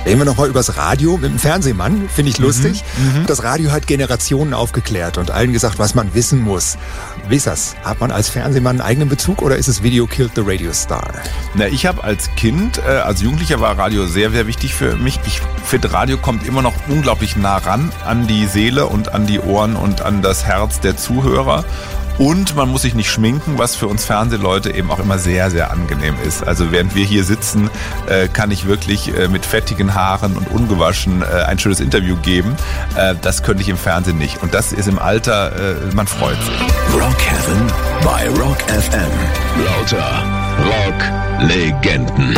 Reden wir nochmal übers Radio mit dem Fernsehmann, finde ich lustig. Das Radio hat Generationen aufgeklärt und allen gesagt, was man wissen muss. Wie ist das? Hat man als Fernsehmann einen eigenen Bezug oder ist es Video killed the Radio Star? Na, ich habe als Kind, als Jugendlicher war Radio sehr, sehr wichtig für mich. Ich finde, Radio kommt immer noch unglaublich nah ran an die Seele und an die Ohren und an das Herz der Zuhörer. Und man muss sich nicht schminken, was für uns Fernsehleute eben auch immer sehr, sehr angenehm ist. Also während wir hier sitzen, kann ich wirklich mit fettigen Haaren und ungewaschen ein schönes Interview geben. Das könnte ich im Fernsehen nicht. Und das ist im Alter, man freut sich. Rock Heaven bei Rock FM. Lauter Rock-Legenden.